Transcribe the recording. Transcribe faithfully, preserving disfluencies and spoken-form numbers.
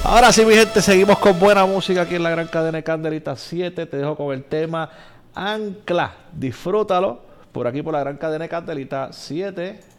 Ahora sí, mi gente, seguimos con buena música aquí en la Gran Cadena de Candelita siete. Te dejo con el tema Ancla. Disfrútalo por aquí por la Gran Cadena de Candelita siete.